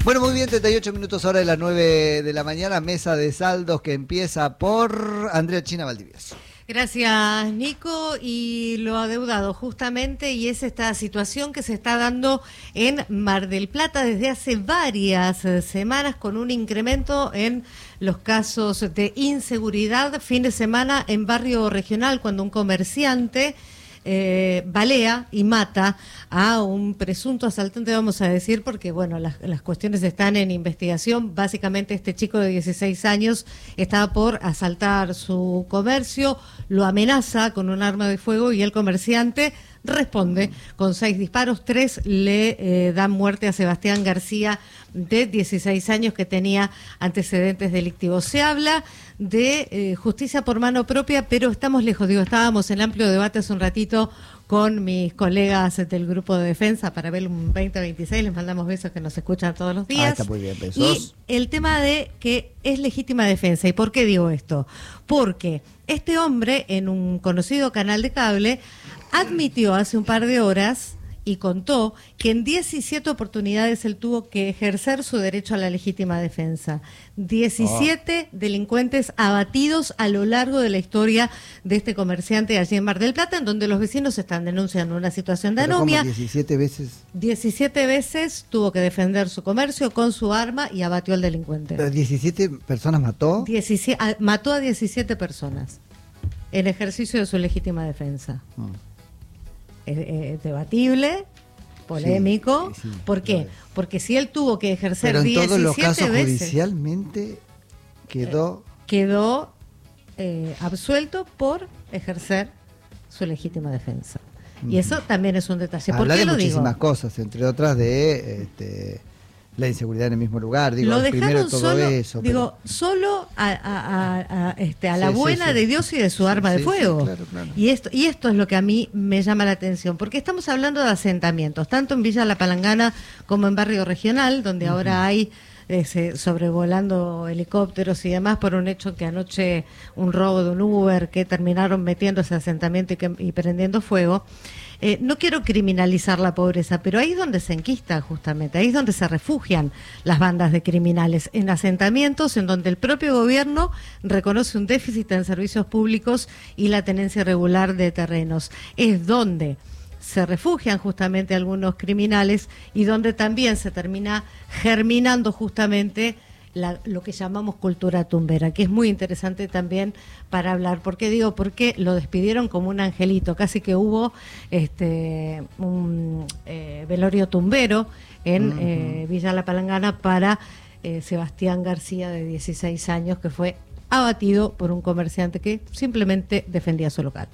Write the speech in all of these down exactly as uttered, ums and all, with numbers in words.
Bueno, muy bien, treinta y ocho minutos hora de las nueve de la mañana, mesa de saldos que empieza por Andrea China Valdivieso. Gracias, Nico, y lo adeudado justamente, y es esta situación que se está dando en Mar del Plata desde hace varias semanas, con un incremento en los casos de inseguridad. Fin de semana en Barrio Regional, cuando un comerciante Eh, balea y mata a un presunto asaltante, vamos a decir, porque bueno, las, las cuestiones están en investigación. Básicamente este chico de dieciséis años estaba por asaltar su comercio, lo amenaza con un arma de fuego y el comerciante responde con seis disparos. Tres le eh, dan muerte a Sebastián García, de dieciséis años, que tenía antecedentes delictivos. Se habla de eh, justicia por mano propia, pero estamos lejos. Digo, estábamos en amplio debate hace un ratito con mis colegas del grupo de defensa para ver un veinte veintiséis, les mandamos besos que nos escuchan todos los días. Ah, está muy bien, besos. Y el tema de que es legítima defensa. ¿Y por qué digo esto? Porque este hombre, en un conocido canal de cable, admitió hace un par de horas y contó que en diecisiete oportunidades él tuvo que ejercer su derecho a la legítima defensa. diecisiete oh. delincuentes abatidos a lo largo de la historia de este comerciante allí en Mar del Plata, en donde los vecinos están denunciando una situación de ¿Pero anomia. cómo, diecisiete veces? diecisiete veces tuvo que defender su comercio con su arma y abatió al delincuente. ¿Pero diecisiete personas mató? diecisiete, a, mató a diecisiete personas en ejercicio de su legítima defensa. Oh. Es, es debatible, polémico. Sí, sí, ¿Por qué? claro. Porque si él tuvo que ejercer Pero en diecisiete todos los casos veces, judicialmente quedó eh, quedó eh, absuelto por ejercer su legítima defensa. Uh-huh. Y eso también es un detalle. ¿Por Habla qué de lo muchísimas digo? cosas, entre otras de este, la inseguridad en el mismo lugar. Digo, lo primero dejaron todo solo, eso. digo, pero... solo a, a, a, a, este, a la sí, buena sí, sí. de Dios y de su sí, arma sí, de fuego. Sí, claro, claro. Y esto, y esto es lo que a mí me llama la atención, porque estamos hablando de asentamientos, tanto en Villa La Palangana como en Barrio Regional, donde uh-huh. ahora hay eh, se, sobrevolando helicópteros y demás, por un hecho que anoche un robo de un Uber que terminaron metiendo ese asentamiento y, que, y prendiendo fuego. Eh, no quiero criminalizar la pobreza, pero ahí es donde se enquista justamente, ahí es donde se refugian las bandas de criminales, en asentamientos en donde el propio gobierno reconoce un déficit en servicios públicos y la tenencia irregular de terrenos. Es donde se refugian justamente algunos criminales y donde también se termina germinando justamente La, lo que llamamos cultura tumbera, que es muy interesante también para hablar. ¿Por qué digo? Porque lo despidieron como un angelito, casi que hubo este un eh, velorio tumbero en uh-huh. eh, Villa La Palangana para eh, Sebastián García, de dieciséis años, que fue abatido por un comerciante que simplemente defendía su local.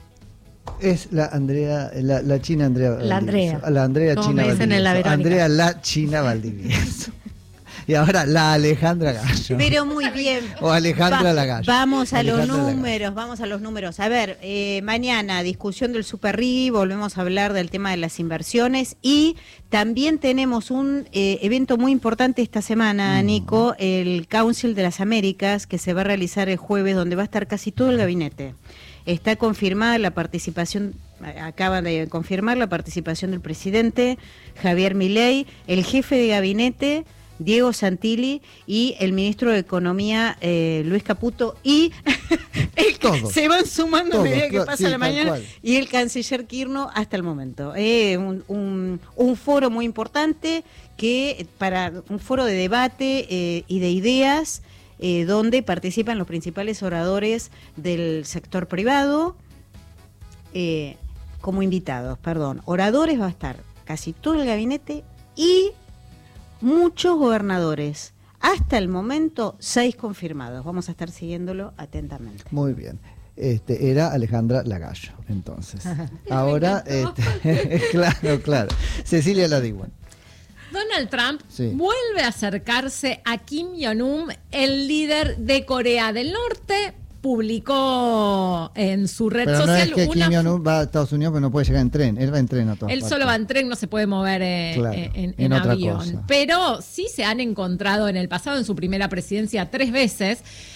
Es la Andrea, la, la China Andrea La Andrea. La Andrea Como China me dicen en la Valdivieso. Verónica. Andrea la China Valdivieso. Y ahora la Alejandra Gallo. Pero muy bien. O Alejandra Va, la Gallo. Vamos a Alejandra los números, vamos a los números. A ver, eh, mañana discusión del Super R I, volvemos a hablar del tema de las inversiones y también tenemos un eh, evento muy importante esta semana, mm. Nico, el Council de las Américas, que se va a realizar el jueves, donde va a estar casi todo el gabinete. Está confirmada la participación, acaba de confirmar la participación del presidente Javier Milei, el jefe de gabinete Diego Santilli y el ministro de Economía eh, Luis Caputo y el que se van sumando a medida que pasa sí, la mañana cual. Y el canciller Kirchner hasta el momento. Eh, un, un, un foro muy importante que para un foro de debate eh, y de ideas eh, donde participan los principales oradores del sector privado eh, como invitados, perdón. Oradores va a estar casi todo el gabinete y muchos gobernadores. Hasta el momento, seis confirmados. Vamos a estar siguiéndolo atentamente. Muy bien. Este, era Alejandra Lagallo, entonces. Ahora, este, claro, claro. Cecilia Ladiguan. Donald Trump sí. vuelve a acercarse a Kim Jong-un, el líder de Corea del Norte. Publicó en su red pero social no es que una... Kim Jong-un va a Estados Unidos, pero no puede llegar en tren. Él va en tren a todas Él partes. solo va en tren, no se puede mover eh, claro, en, en, en otra avión. cosa. Pero sí se han encontrado en el pasado, en su primera presidencia, tres veces.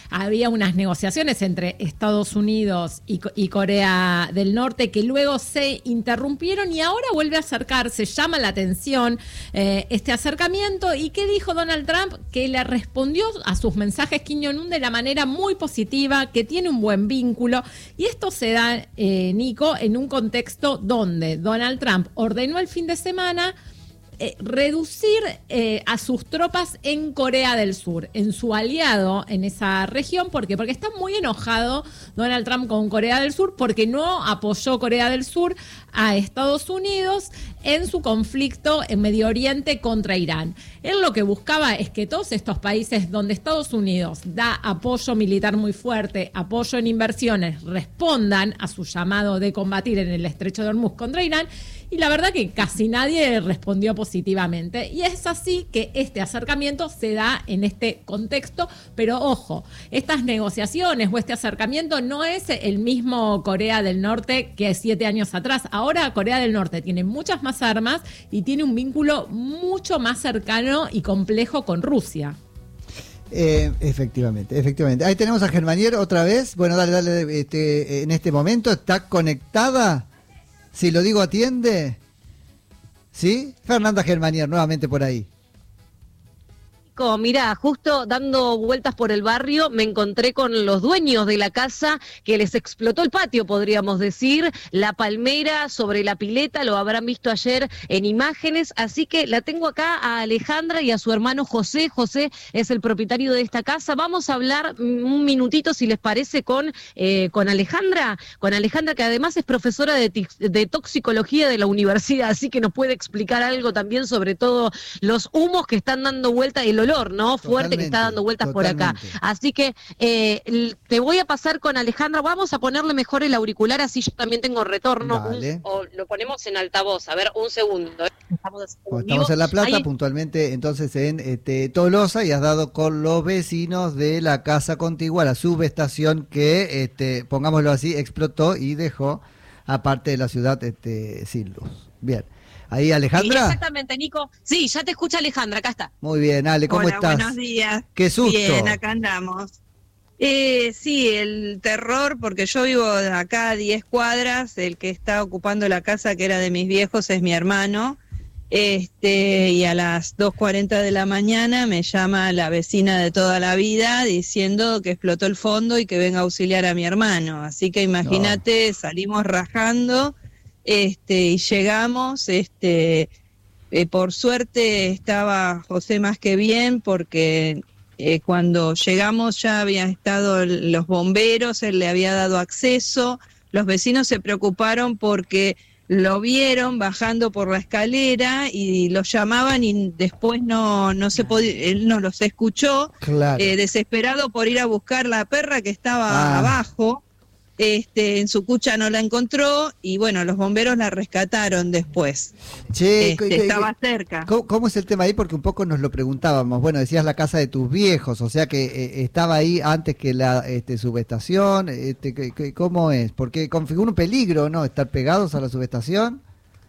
había unas negociaciones entre Estados Unidos y, y Corea del Norte que luego se interrumpieron y ahora vuelve a acercarse. Llama la atención eh, este acercamiento. ¿Y qué dijo Donald Trump? Que le respondió a sus mensajes Kim Jong-un de la manera muy positiva, que tiene un buen vínculo. Y esto se da, eh, Nico, en un contexto donde Donald Trump ordenó el fin de semana Eh, reducir eh, a sus tropas en Corea del Sur, en su aliado en esa región. ¿Por qué? Porque está muy enojado Donald Trump con Corea del Sur porque no apoyó Corea del Sur a Estados Unidos en su conflicto en Medio Oriente contra Irán. Él lo que buscaba es que todos estos países donde Estados Unidos da apoyo militar muy fuerte, apoyo en inversiones, respondan a su llamado de combatir en el Estrecho de Hormuz contra Irán. Y la verdad que casi nadie respondió positivamente. Y es así que este acercamiento se da en este contexto. Pero ojo, estas negociaciones o este acercamiento no es el mismo Corea del Norte que siete años atrás. Ahora Corea del Norte tiene muchas más armas y tiene un vínculo mucho más cercano y complejo con Rusia. Eh, efectivamente, efectivamente. Ahí tenemos a Germanier otra vez. Bueno, dale, dale, este, en este momento está conectada. Si lo digo, atiende. ¿Sí? Fernanda Germanier, nuevamente por ahí. Mirá, justo dando vueltas por el barrio me encontré con los dueños de la casa que les explotó el patio, podríamos decir, la palmera sobre la pileta, lo habrán visto ayer en imágenes, así que la tengo acá a Alejandra y a su hermano José. José es el propietario de esta casa. Vamos a hablar un minutito, si les parece, con, eh, con Alejandra, con Alejandra, que además es profesora de, de toxicología de la universidad, así que nos puede explicar algo también sobre todo los humos que están dando vuelta, el olor, ¿no? Fuerte totalmente, que está dando vueltas totalmente por acá. Así que eh, te voy a pasar con Alejandra. Vamos a ponerle mejor el auricular, así yo también tengo retorno. Un, o lo ponemos en altavoz. A ver, un segundo. Estamos, en, Estamos en La Plata, Ahí. puntualmente entonces en este, Tolosa, y has dado con los vecinos de la casa contigua, la subestación que, este, pongámoslo así, explotó y dejó a parte de la ciudad este, sin luz. Bien. Ahí, Alejandra. Sí, exactamente, Nico. Sí, ya te escucha Alejandra, acá está. Muy bien, Ale, ¿cómo Hola, estás? Buenos días. Qué susto. Bien, acá andamos. Eh, sí, el terror, porque yo vivo acá a diez cuadras, el que está ocupando la casa que era de mis viejos es mi hermano, este, y a las dos cuarenta de la mañana me llama la vecina de toda la vida diciendo que explotó el fondo y que venga a auxiliar a mi hermano. Así que imagínate, no. salimos rajando. Este, y llegamos, este, eh, por suerte estaba José más que bien, porque eh, cuando llegamos ya habían estado los bomberos, él le había dado acceso, los vecinos se preocuparon porque lo vieron bajando por la escalera y los llamaban y después no, no se podía, él no los escuchó, claro. eh, desesperado por ir a buscar la perra que estaba ah. abajo. Este, en su cucha no la encontró y bueno, los bomberos la rescataron después. Che, este, ¿qué, estaba qué, cerca. ¿cómo, ¿Cómo es el tema ahí? Porque un poco nos lo preguntábamos. Bueno, decías la casa de tus viejos, o sea que eh, estaba ahí antes que la este, subestación. Este, que, que, ¿Cómo es? Porque configura un peligro, ¿no? Estar pegados a la subestación.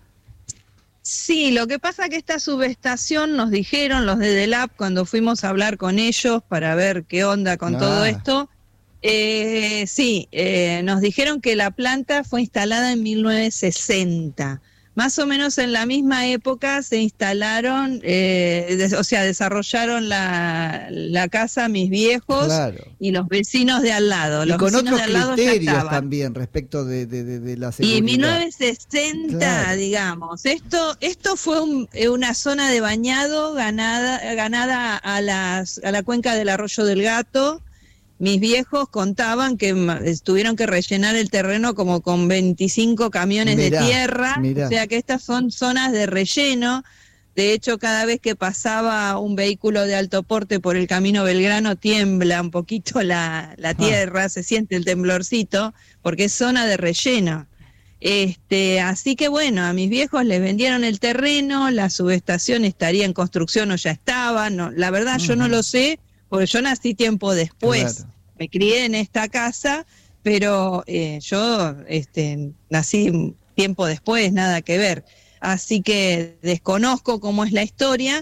Sí, lo que pasa que esta subestación nos dijeron los de DELAP cuando fuimos a hablar con ellos para ver qué onda con ah. todo esto. Eh, sí, eh, nos dijeron que la planta fue instalada en mil novecientos sesenta. Más o menos en la misma época se instalaron, eh, de, o sea, desarrollaron la, la casa mis viejos claro. y los vecinos de al lado. Y los con vecinos otros de al lado criterios también respecto de, de, de, de la seguridad. Y en mil novecientos sesenta, claro. digamos, esto esto fue un, una zona de bañado ganada, ganada a, las, a la cuenca del Arroyo del Gato. Mis viejos contaban que tuvieron que rellenar el terreno como con veinticinco camiones mirá, de tierra, mirá. O sea que estas son zonas de relleno. De hecho, cada vez que pasaba un vehículo de alto porte por el camino Belgrano tiembla un poquito la, la tierra, ah. se siente el temblorcito, porque es zona de relleno. Este, así que bueno, a mis viejos les vendieron el terreno, la subestación estaría en construcción o ya estaba, no, la verdad uh-huh. yo no lo sé, porque yo nací tiempo después, claro. me crié en esta casa, pero eh, yo este, nací tiempo después, nada que ver. Así que desconozco cómo es la historia,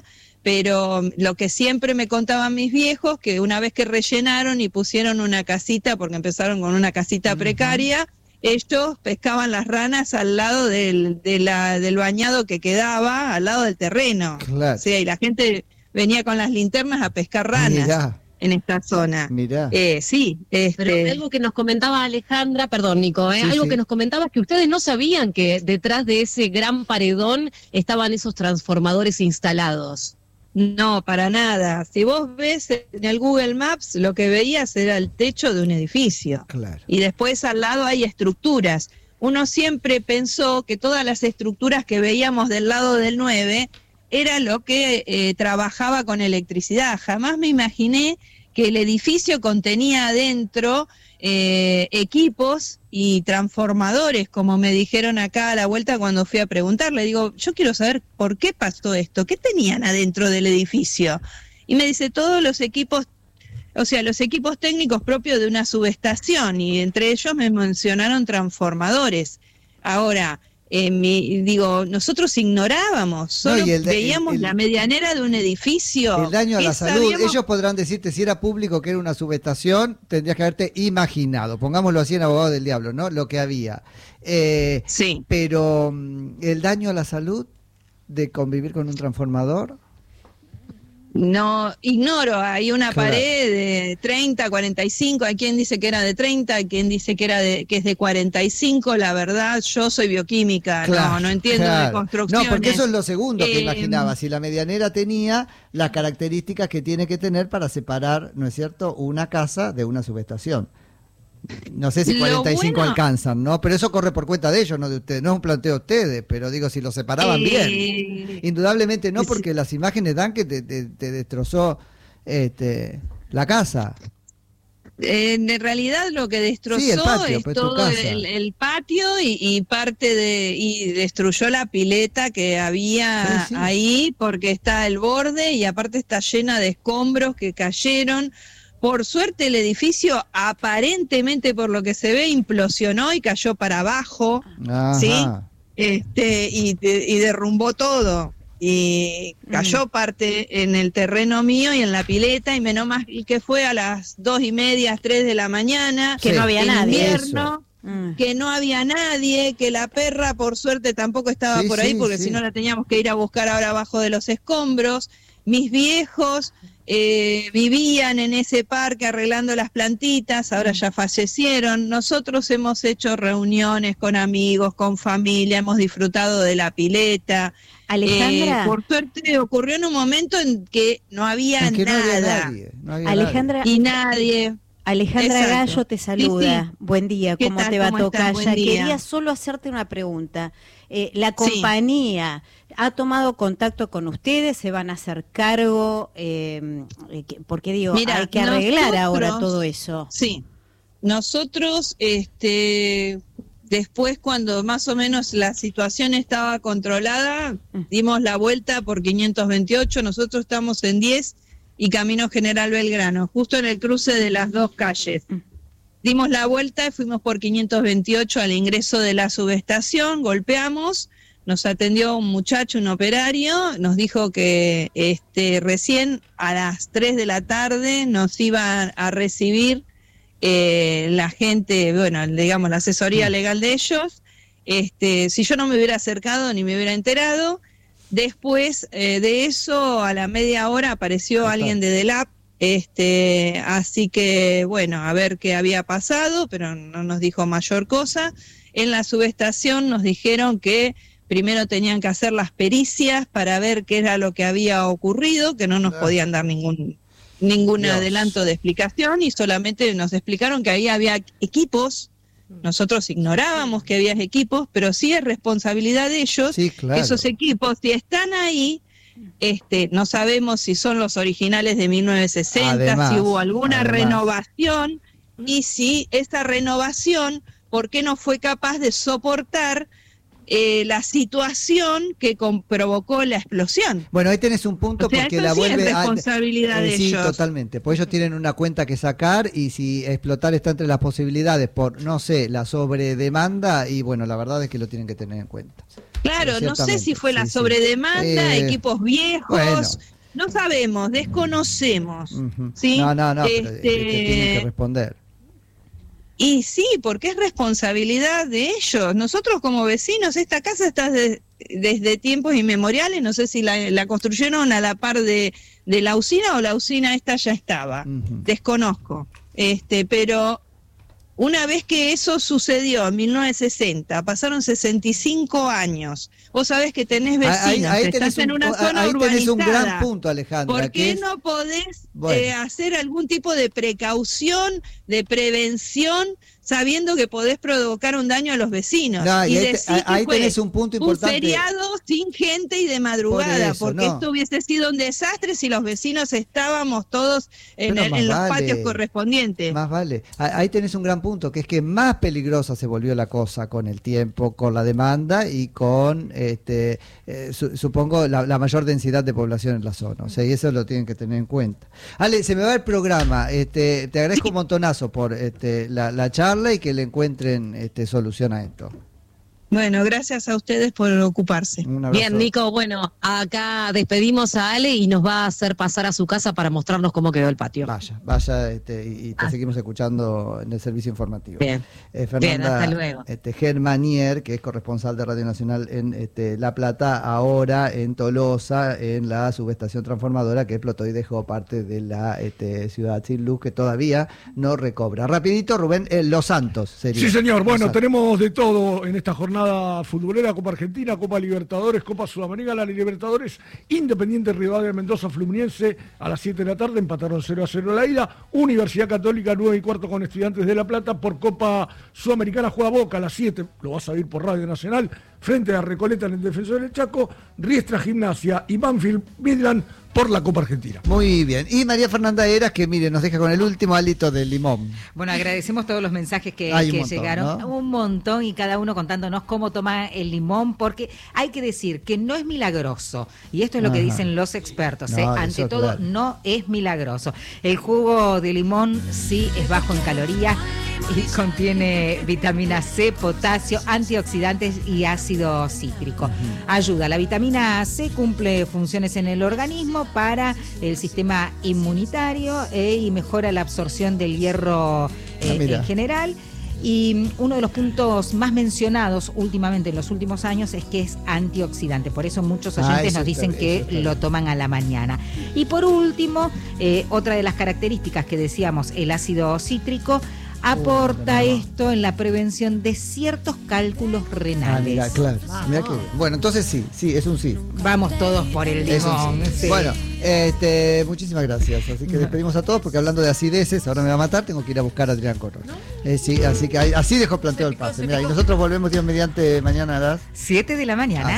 pero lo que siempre me contaban mis viejos, que una vez que rellenaron y pusieron una casita, porque empezaron con una casita uh-huh. precaria, ellos pescaban las ranas al lado del, de la, del bañado que quedaba, al lado del terreno. Claro. O sea, y la gente venía con las linternas a pescar ranas. Mirá. En esta zona. Mirá. Eh, sí. Este... Pero algo que nos comentaba Alejandra, perdón Nico, ¿eh? sí, algo sí. que nos comentaba es que ustedes no sabían que detrás de ese gran paredón estaban esos transformadores instalados. No, para nada. Si vos ves en el Google Maps, lo que veías era el techo de un edificio. Claro. Y después al lado hay estructuras. Uno siempre pensó que todas las estructuras que veíamos del lado del nueve era lo que eh, trabajaba con electricidad. Jamás me imaginé que el edificio contenía adentro eh, equipos y transformadores, como me dijeron acá a la vuelta cuando fui a preguntarle. Digo, yo quiero saber por qué pasó esto, qué tenían adentro del edificio. Y me dice, todos los equipos, o sea, los equipos técnicos propios de una subestación, y entre ellos me mencionaron transformadores. Ahora, Eh, mi, digo, nosotros ignorábamos, solo no, el, veíamos el, el, la medianera de un edificio. El daño a la salud, sabíamos... ellos podrán decirte si era público que era una subestación, tendrías que haberte imaginado, pongámoslo así en Abogado del Diablo, ¿no? Lo que había. Eh, sí. Pero el daño a la salud de convivir con un transformador. No, ignoro, hay una claro. pared de treinta, cuarenta y cinco, hay quien dice que era de treinta, hay quien dice que era de que es de cuarenta y cinco, la verdad, yo soy bioquímica, claro, no, no entiendo claro. de construcciones. No, porque eso es lo segundo que eh, imaginaba, si la medianera tenía las características que tiene que tener para separar, ¿no es cierto?, una casa de una subestación. No sé si cuarenta y cinco bueno, alcanzan, ¿no? Pero eso corre por cuenta de ellos, no de ustedes. No es un planteo de ustedes, pero digo, si lo separaban eh, bien. Indudablemente no, porque las imágenes dan que te, te, te destrozó este, la casa. En realidad lo que destrozó sí, el patio, es pues, todo el, el patio y, y parte de y destruyó la pileta que había sí, sí. ahí, porque está el borde y aparte está llena de escombros que cayeron. Por suerte el edificio aparentemente, por lo que se ve, implosionó y cayó para abajo, Ajá. ¿sí? Este, y, y derrumbó todo. Y cayó mm. parte en el terreno mío y en la pileta, y menos mal que fue a las dos y media, tres de la mañana, que sí. no había en nadie. Invierno, mm. que no había nadie, que la perra por suerte tampoco estaba sí, por ahí, sí, porque sí. si no la teníamos que ir a buscar ahora abajo de los escombros. Mis viejos eh, vivían en ese parque arreglando las plantitas, ahora ya fallecieron. Nosotros hemos hecho reuniones con amigos, con familia, hemos disfrutado de la pileta. Alejandra, eh, por suerte ocurrió en un momento en que no había que nada. No había nadie, no había Alejandra, nadie. Y nadie. Alejandra Exacto. Gallo te saluda. Sí, sí. Buen día, ¿cómo tal? te va, ¿Cómo Tocaya? Quería solo hacerte una pregunta. Eh, la compañía sí. ha tomado contacto con ustedes, se van a hacer cargo, eh, porque digo, Mira, hay que arreglar nosotros, ahora todo eso. Sí, nosotros, este, después cuando más o menos la situación estaba controlada, dimos la vuelta por quinientos veintiocho, nosotros estamos en diez y Camino General Belgrano, justo en el cruce de las dos calles. Dimos la vuelta y fuimos por quinientos veintiocho al ingreso de la subestación, golpeamos, nos atendió un muchacho, un operario, nos dijo que este, recién a las tres de la tarde nos iban a recibir eh, la gente, bueno, digamos, la asesoría legal de ellos. Este, si yo no me hubiera acercado ni me hubiera enterado, después eh, de eso, a la media hora apareció alguien de DELAP. Este, así que bueno, a ver qué había pasado, pero no nos dijo mayor cosa. En la subestación nos dijeron que primero tenían que hacer las pericias para ver qué era lo que había ocurrido, que no nos podían dar ningún ningún Dios. adelanto de explicación, y solamente nos explicaron que ahí había equipos. Nosotros ignorábamos que había equipos, pero sí es responsabilidad de ellos. Sí, claro. Esos equipos, si están ahí, Este, no sabemos si son los originales de mil novecientos sesenta, además, si hubo alguna además. renovación, y si esa renovación, ¿por qué no fue capaz de soportar eh, la situación que con, provocó la explosión? Bueno, ahí tenés un punto, o sea, porque la sí vuelve es responsabilidad a, eh, de sí, ellos. Totalmente, pues ellos tienen una cuenta que sacar, y si explotar está entre las posibilidades por, no sé, la sobredemanda, y bueno, la verdad es que lo tienen que tener en cuenta. Claro, no sé si fue la sí, sobredemanda, sí. eh, equipos viejos, bueno, no sabemos, desconocemos. Uh-huh. ¿Sí? No, no, no, este... pero, este, tienen que responder. Y sí, porque es responsabilidad de ellos. Nosotros como vecinos, esta casa está de, desde tiempos inmemoriales, no sé si la, la construyeron a la par de, de la usina o la usina esta ya estaba, uh-huh. Desconozco. Este, pero una vez que eso sucedió en mil novecientos sesenta, pasaron sesenta y cinco años. Vos sabés que tenés vecinos, ahí, ahí estás un, en una zona ahí urbanizada. Tenés un gran punto, Alejandra. ¿Por qué es... no podés bueno. eh, hacer algún tipo de precaución, de prevención, sabiendo que podés provocar un daño a los vecinos? No, y, y ahí, decir te, ahí que tenés un punto importante. Un feriado sin gente y de madrugada, Por eso, porque no. esto hubiese sido un desastre si los vecinos estábamos todos en, el, en los vale, patios correspondientes. Más vale. Ahí tenés un gran punto, que es que más peligrosa se volvió la cosa con el tiempo, con la demanda y con, este, eh, su, supongo, la, la mayor densidad de población en la zona. O sea, y eso lo tienen que tener en cuenta. Ale, se me va el programa. Este, te agradezco un montonazo por este, la, la charla y que le encuentren este, solución a esto. Bueno, gracias a ustedes por ocuparse. Bien, Nico, bueno, acá despedimos a Ale y nos va a hacer pasar a su casa para mostrarnos cómo quedó el patio. Vaya, vaya, este, y, y te ah. seguimos escuchando en el servicio informativo. Bien, eh, Fernanda, bien, hasta luego. Este, Germanier, que es corresponsal de Radio Nacional en este, La Plata, ahora en Tolosa, en la subestación transformadora que explotó y dejó parte de la este, ciudad sin luz, que todavía no recobra. Rapidito, Rubén, eh, Los Santos sería. Sí, señor, bueno, Los tenemos de todo en esta jornada futbolera, Copa Argentina, Copa Libertadores, Copa Sudamericana, la Libertadores, Independiente Rivadavia Mendoza Fluminense a las siete de la tarde, empataron cero a cero la ida. Universidad Católica nueve y cuarto con Estudiantes de La Plata. Por Copa Sudamericana juega Boca a las siete, lo vas a ver por Radio Nacional, frente a Recoleta en el Defensor del Chaco. Riestra Gimnasia y Banfield Midland por la Copa Argentina. Muy bien. Y María Fernanda Heras, que mire, nos deja con el último hálito del limón. Bueno, agradecemos todos los mensajes que, Hay que un montón, llegaron. ¿no? Un montón, y cada uno contándonos cómo toma el limón, porque hay que decir que no es milagroso. Y esto es lo Ajá. que dicen los expertos. No, ¿eh? Ante eso, todo, claro. no es milagroso. El jugo de limón sí es bajo en calorías y contiene vitamina C, potasio, antioxidantes y ácido cítrico. Uh-huh. Ayuda. La vitamina C cumple funciones en el organismo para el sistema inmunitario eh, y mejora la absorción del hierro eh, ah, en general. Y uno de los puntos más mencionados últimamente en los últimos años es que es antioxidante. Por eso muchos oyentes ah, nos dicen está, que lo toman a la mañana. Y por último, eh, otra de las características que decíamos, el ácido cítrico, aporta uh, esto en la prevención de ciertos cálculos renales. Ah, mira, claro. Mira que, bueno, entonces sí, sí, es un sí. Vamos todos por el limón. Sí. Sí. Bueno, este, muchísimas gracias. Así que despedimos a todos porque hablando de acideces, ahora me va a matar, tengo que ir a buscar a Adrián Corro. ¿No? Eh, sí, así que así dejo planteo el pase. Mira, y nosotros volvemos Dios mediante mañana a las siete de la mañana.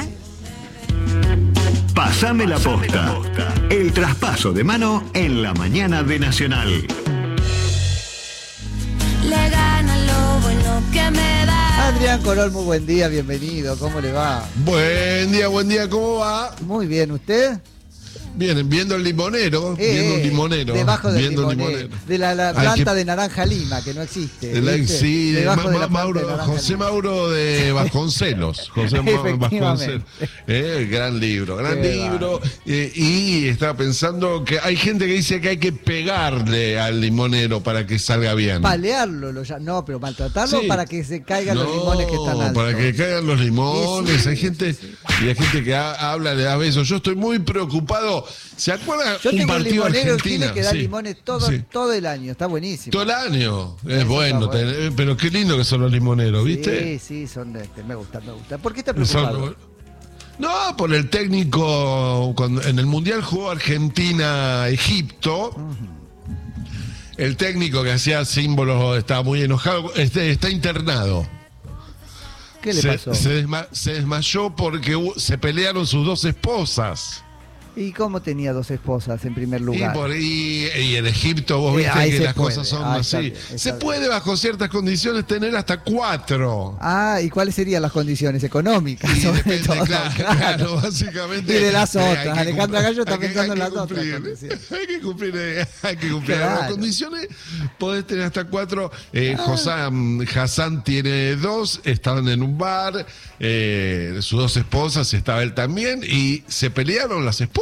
Pásame la posta. El traspaso de mano en la mañana de Nacional. Le gana lo bueno que me da. Adrián Corol, muy buen día, bienvenido, ¿cómo le va? Buen día, buen día, ¿cómo va? Muy bien, ¿usted? Bien, viendo el limonero, eh, viendo un limonero. Debajo del viendo limonero, limonero. De la, la planta que... de naranja lima, que no existe. La, sí, de, debajo ma, de la Mauro, de José lima. Mauro de Vasconcelos. José Mauro Vasconcelos. Eh, gran libro, gran Qué libro. Eh, y estaba pensando que hay gente que dice que hay que pegarle al limonero para que salga bien. Palearlo, lo ya, no, pero maltratarlo sí. para que se caigan no, los limones que están altos. Para que caigan los limones. Sí, hay sí, gente, sí, sí. y hay gente que ha, habla, le da besos. Yo estoy muy preocupado. ¿Se acuerdan? Yo un tengo un limonero Argentina, que da sí, limones todo, sí. todo el año, está buenísimo. Todo el año, es bueno, bueno. Te, pero qué lindo que son los limoneros, ¿viste? Sí, sí, son este, me gusta, me gusta. ¿Por qué está preocupado? Son, no, por el técnico, cuando en el Mundial jugó Argentina-Egipto, uh-huh. el técnico que hacía símbolos estaba muy enojado, este, está internado. ¿Qué le se, pasó? Se, desma, se desmayó porque se pelearon sus dos esposas. ¿Y cómo tenía dos esposas en primer lugar? Y, por, y, y en Egipto vos viste eh, que las puede. cosas son ah, así. Bien, se bien. puede bajo ciertas condiciones tener hasta cuatro. Ah, ¿y cuáles serían las condiciones económicas? Y sobre depende, todo, claro, claro. claro, básicamente. Y de las otras. Eh, Alejandra Gallo está que, pensando en las cumplir, otras. Hay que cumplir, eh, hay que cumplir. Claro. Las condiciones podés tener hasta cuatro. Eh, ah. Hassan, Hassan tiene dos, estaban en un bar, eh, sus dos esposas, estaba él también, y se pelearon las esposas.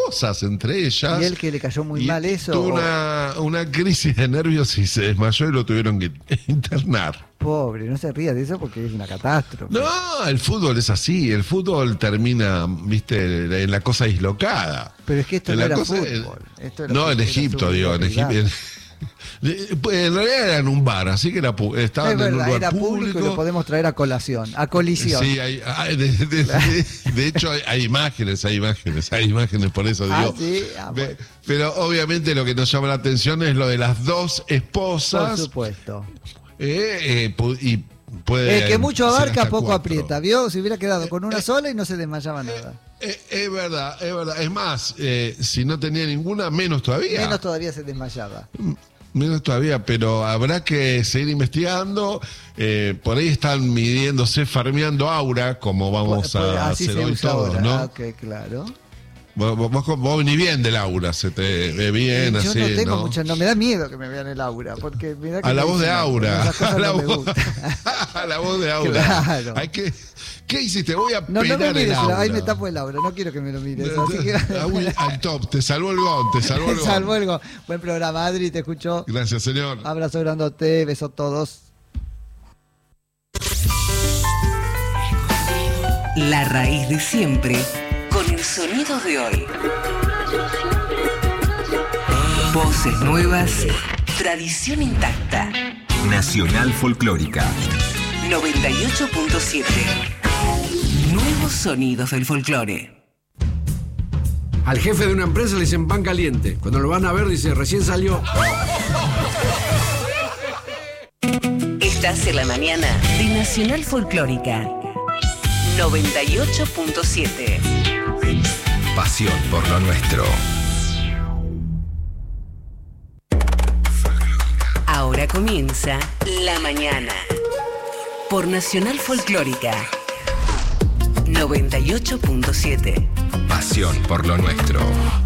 esposas entre ellas. Y él que le cayó muy y mal eso. Tuvo o- una, una crisis de nervios y se desmayó y lo tuvieron que internar. Pobre, no se ría de eso porque es una catástrofe. No, el fútbol es así. El fútbol termina, viste, en la cosa dislocada. Pero es que esto En no la era cosa- fútbol. Esto era No, fútbol, en era Egipto, digo, en solidaridad. Egipto. En, en realidad era en un bar, así que era, pu- estaban Es en un verdad, lugar era público y lo podemos traer a colación, a colisión. Sí, hay, hay- de, de- de- de hecho hay, hay imágenes, hay imágenes, hay imágenes, por eso Ah, digo. sí, ah, bueno. Ve- Pero obviamente lo que nos llama la atención es lo de las dos Por esposas. supuesto. eh, eh, pu- y puede El que mucho ser abarca, hasta poco cuatro. aprieta. ¿Vio? Si hubiera quedado con una sola y no se desmayaba nada. Eh, es verdad, es verdad. Es más, eh, si no tenía ninguna, menos todavía. Menos todavía se desmayaba. Menos todavía, pero habrá que seguir investigando. Eh, por ahí están midiéndose, farmeando aura, como vamos Pues, pues, a así hacer se hoy usa todos, ahora. ¿no? Ah, ok, claro. Vos, vos, vos, vos venís bien del aura, se te ve bien, Yo así, no tengo ¿no? mucha, no me da miedo que me vean el aura, porque me da que A la me voz de dicen, aura. esas cosas A la no me voz, gustan. a la voz de aura. Claro. Hay que, ¿qué hiciste? Voy a No, no peinar me el mires, aura. ahí me tapo el aura, no quiero que me lo mires. Así que... Ah, uy, al top, te salvó el gol, te salvó el gol. Salvo algo. Buen programa, Adri, te escucho. Gracias, señor. Abrazo grandote, beso a todos. La raíz de siempre, con el sonido de hoy. Voces nuevas, tradición intacta. Nacional Folclórica. noventa y ocho punto siete. Nuevos sonidos del folclore. Al jefe de una empresa le dicen pan caliente. Cuando lo van a ver dice, recién salió. Estás en la mañana de Nacional Folclórica. noventa y ocho punto siete. Pasión por lo nuestro. Ahora comienza La Mañana. Por Nacional Folclórica. noventa y ocho punto siete. Pasión por lo nuestro.